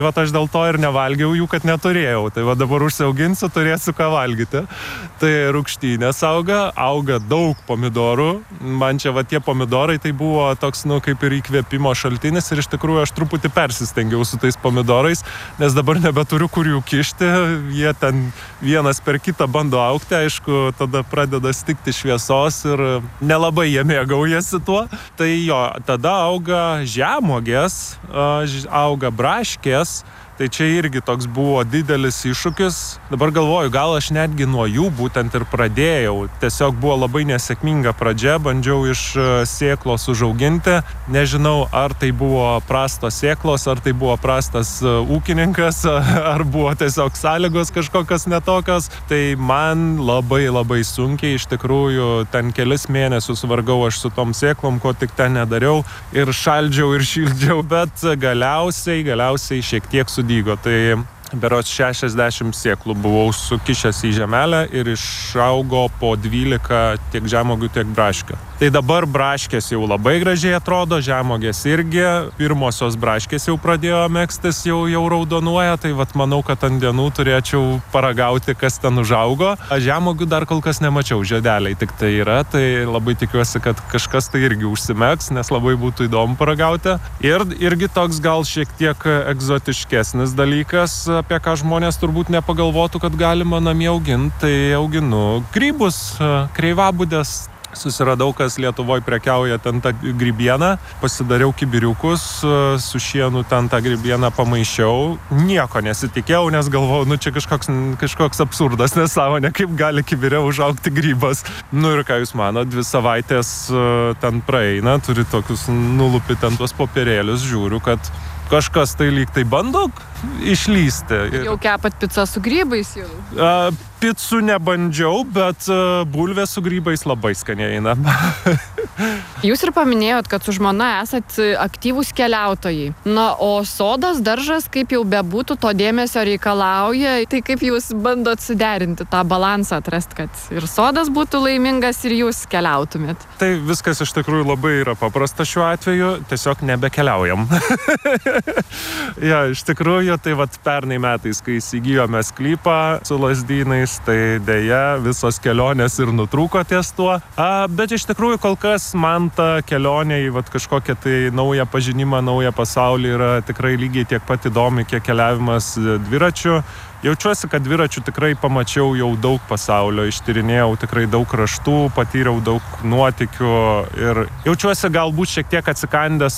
Vat aš dėl to ir nevalgiau jų, kad neturėjau. Tai va dabar užsiauginsiu, turėsiu ką valgyti. Tai rūgštynės auga daug pomidorų. Man čia va tie pomidorai tai buvo toks, kaip ir įkvėpimo šaltinis. Ir iš tikrųjų aš truputį persistengiau su tais pomidorais, nes dabar nebeturiu kur jų kišti. Jie ten vienas per kitą bando augti. Aišku, tada pradeda stigti šviesos ir nelabai jie mėgaujasi tuo. Tai jo, tada auga žemuogės, auga braškės. Tai čia irgi toks buvo didelis iššūkis. Dabar galvoju, gal aš netgi nuo jų būtent ir pradėjau. Tiesiog buvo labai nesėkminga pradžia, bandžiau iš sėklos užauginti. Nežinau, ar tai buvo prastos sėklos, ar tai buvo prastas ūkininkas, ar buvo tiesiog sąlygos kažkokios netokios. Tai man labai sunkiai, iš tikrųjų, ten kelis mėnesius vargau aš su tom sėklom, ko tik ten nedariau. Ir šaldžiau, ir šildžiau, bet galiausiai šiek tiek sudygo. Tai berods 60 sėklų buvau sukišęs į žemelę ir išaugo po 12 tiek žemuogių, tiek braškių. Tai dabar braškės jau labai gražiai atrodo, žemuogės irgi. Pirmosios braškės jau pradėjo megztis, jau raudonuoja, tai vat manau, kad ant dienų turėčiau paragauti, kas ten užaugo. Žemuogių dar kol kas nemačiau, žiedeliai tik tai yra, tai labai tikiuosi, kad kažkas tai irgi užsimegs, nes labai būtų įdomu paragauti. Ir irgi toks gal šiek tiek egzotiškesnis dalykas, apie ką žmonės turbūt nepagalvotų, kad galima namie auginti, tai auginu grybus, kreivabudės. Susiradau, kas Lietuvoje prekiauja ten tą grybieną, pasidariau kibiriukus, su šienu ten tą grybieną pamaišiau. Nieko nesitikėjau, nes galvojau, čia kažkoks absurdas, nesąmonė, kaip gali kibire užaugti grybas. Ir ką jūs mano, 2 savaitės ten praeina, turi tokius nulupi ten tuos popierėlius, žiūriu, kad kažkas tai lyg tai bando išlysti. Jau kepat picą su grybais jau? Picų nebandžiau, bet bulvė su grybais labai skaniai eina. Jūs ir paminėjot, kad su žmona esat aktyvūs keliautojai. O sodas, daržas, kaip jau bebūtų, to dėmesio reikalauja. Tai kaip jūs bandot suderinti tą balansą, atrasti, kad ir sodas būtų laimingas, ir jūs keliautumėt? Tai viskas iš tikrųjų labai yra paprasta šiuo atveju, tiesiog nebekeliaujam. Ja, iš tikrųjų, tai pernai metais, kai įsigijome sklypą su Lazdynais, tai dėja visos kelionės ir nutrūko ties tuo. Bet iš tikrųjų kol kas man ta kelionė į kažkokią tai naują pažinimą, naują pasaulį yra tikrai lygiai tiek pat įdomi, kiek keliavimas dviračiu. Jaučiuosi, kad dviračių tikrai pamačiau jau daug pasaulio, ištyrinėjau tikrai daug kraštų, patyriau daug nuotykių ir jaučiuosi galbūt šiek tiek atsikandęs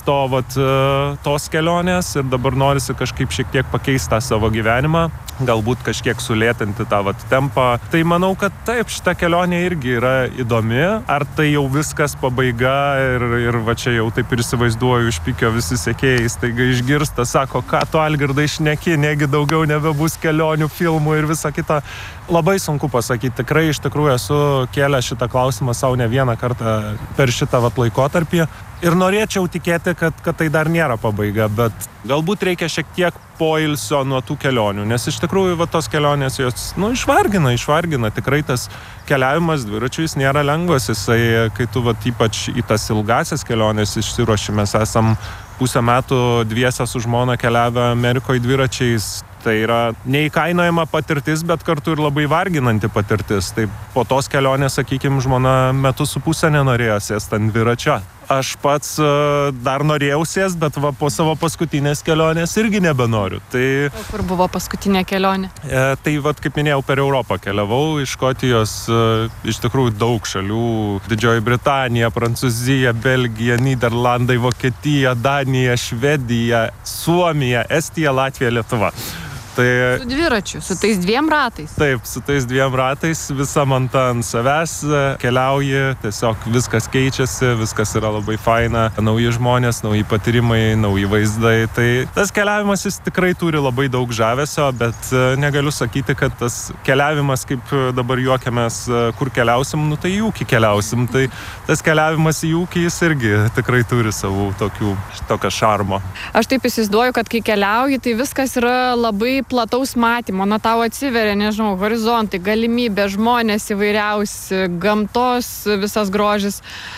tos kelionės ir dabar norisi kažkaip šiek tiek pakeisti tą savo gyvenimą, galbūt kažkiek sulėtinti tą tempą. Tai manau, kad taip, šita kelionė irgi yra įdomi. Ar tai jau viskas pabaiga ir čia jau taip ir įsivaizduoju iš Pikio visi sekėjai staiga išgirsta, sako, ką tu, Algirdai, šneki, negi daugiau nebebus kelionių, filmų ir visa kita. Labai sunku pasakyti. Tikrai iš tikrųjų esu kėlęs šitą klausimą savo ne vieną kartą per šitą laikotarpį. Ir norėčiau tikėti, kad tai dar nėra pabaiga, bet galbūt reikia šiek tiek poilsio nuo tų kelionių, nes iš tikrųjų tos kelionės jos išvargina. Tikrai tas keliavimas dviračiu jis nėra lengvas, jisai, kai tu ypač į tas ilgasias kelionės išsiruoši, mes esam pusę metų dviese su žmona keliavę Amerikoje dviračiais. Tai yra neįkainojama patirtis, bet kartu ir labai varginanti patirtis. Tai po tos kelionės, sakykime, žmona 1,5 metų nenorėjo sėsti ant dviračio. Aš pats dar norėjau sėsti, bet po savo paskutinės kelionės irgi nebenoriu. Tai, kur buvo paskutinė kelionė? Tai kaip minėjau, per Europą keliavau, iš Škotijos iš tikrųjų daug šalių. Didžioji Britanija, Prancūzija, Belgija, Nyderlandai, Vokietija, Danija, Švedija, Suomija, Estija, Latvija, Lietuva. Tai, su dviračiu, su tais 2 ratais? Taip, su tais 2 ratais, visa manta ant savęs, keliauji, tiesiog viskas keičiasi, viskas yra labai faina, nauji žmonės, nauji patyrimai, nauji vaizdai. Tai tas keliavimas jis tikrai turi labai daug žavesio, bet negaliu sakyti, kad tas keliavimas, kaip dabar juokiamės, kur keliausim, tai į ūkį keliausim. Tai tas keliavimas į ūkį jis irgi tikrai turi savų tokio šarmo. Aš taip įsivaizduoju, kad kai keliauji, tai viskas yra labai plataus matymo, tau atsiveria, nežinau, horizontai, galimybė, žmonės įvairiausi, gamtos visas grožis.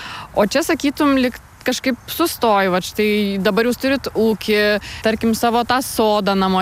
O čia, sakytum, lyg kažkaip sustoju, štai dabar jūs turit ūkį, tarkim, savo tą sodą namuose.